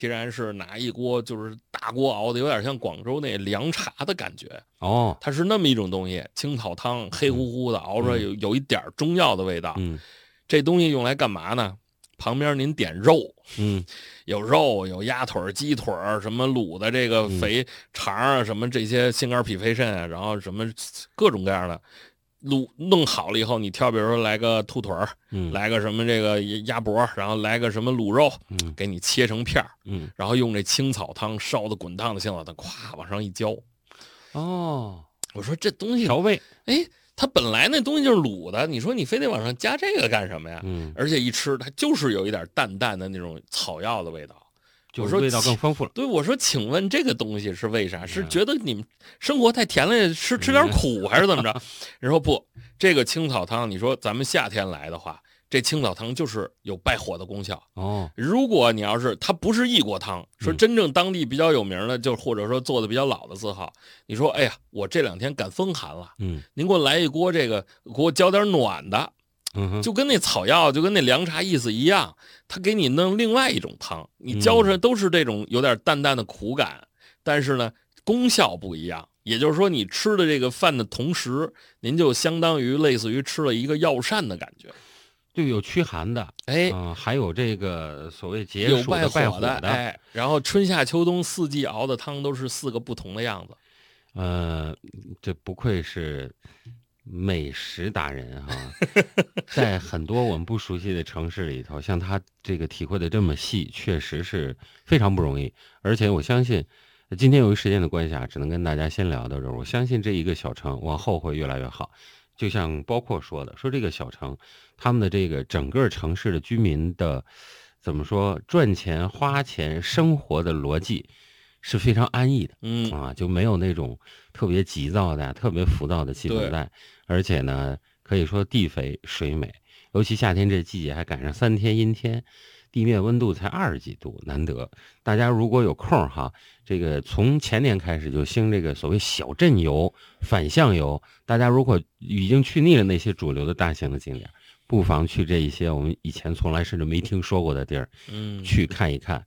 竟然是拿一锅就是大锅熬的，有点像广州那凉茶的感觉。它是那么一种东西，青草汤黑乎乎的，熬出来有一点中药的味道。这东西用来干嘛呢？旁边您点肉，有肉，有鸭腿、鸡腿，什么卤的这个肥肠啊，什么这些心肝脾肺肾啊，然后什么各种各样的。弄好了以后，你挑，比如说来个兔腿来个什么这个鸭脖，然后来个什么卤肉，给你切成片然后用这青草汤烧的滚烫的青草汤，咵往上一浇。我说这东西调味， 它本来那东西就是卤的，你说你非得往上加这个干什么呀？而且一吃它就是有一点淡淡的那种草药的味道。 我说味道更丰富了。 对，我说请问这个东西是为啥？是觉得你们生活太甜了，吃点苦还是怎么着？然后不，这个青草汤，你说咱们夏天来的话，这青草汤就是有败火的功效。如果你要是它不是异国汤，说真正当地比较有名的，就或者说做的比较老的字号，你说哎呀，我这2天赶风寒了，您给我来一锅这个，给我浇点暖的。就跟那草药，就跟那凉茶意思一样，他给你弄另外一种汤，你浇上都是这种有点淡淡的苦感，但是呢功效不一样。也就是说，你吃的这个饭的同时，您就相当于类似于吃了一个药膳的感觉， 就有驱寒的，还有这个所谓解暑的、败火的， 然后春夏秋冬4季熬的汤都是4个不同的样子。 这不愧是美食达人在很多我们不熟悉的城市里头，像他这个体会的这么细，确实是非常不容易。而且我相信，今天由于时间的关系只能跟大家先聊到这儿。我相信这一个小城往后会越来越好。就像包括说的，说这个小城，他们的这个整个城市的居民的怎么说，赚钱、花钱、生活的逻辑是非常安逸的，就没有那种特别急躁的、特别浮躁的气氛在。而且呢，可以说地肥水美，尤其夏天这季节还赶上3天阴天，地面温度才20几度，难得。大家如果有空这个从前年开始就兴这个所谓小镇游、返乡游，大家如果已经去腻了那些主流的大型的景点，不妨去这一些我们以前从来甚至没听说过的地儿，去看一看。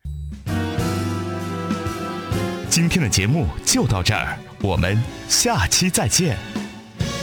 今天的节目就到这儿，我们下期再见。